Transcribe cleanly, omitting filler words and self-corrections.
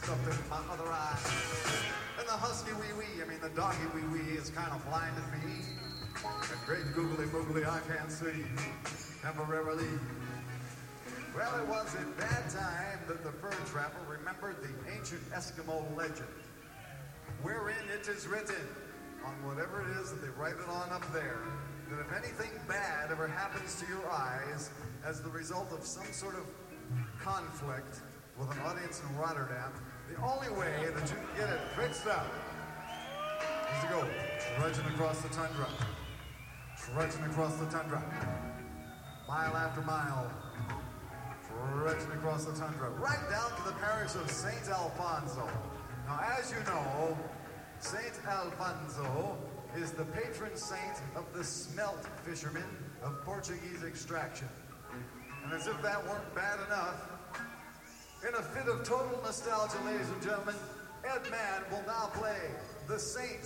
up in my other eye. And the husky wee-wee, I mean the doggy wee-wee is kind of blinded me. And great googly moogly I can't see temporarily. Well, it was at that time that the fur trapper remembered the ancient Eskimo legend, wherein it is written, on whatever it is that they write it on up there, that if anything bad ever happens to your eyes as the result of some sort of conflict with an audience in Rotterdam, the only way that you can get it fixed up is to go trudging across the tundra. Trudging across the tundra. Mile after mile. Trudging across the tundra. Right down to the parish of St. Alfonso. Now, as you know, St. Alfonso is the patron saint of the smelt fishermen of Portuguese extraction. And as if that weren't bad enough, in a fit of total nostalgia, ladies and gentlemen, Ed Mann will now play The Saints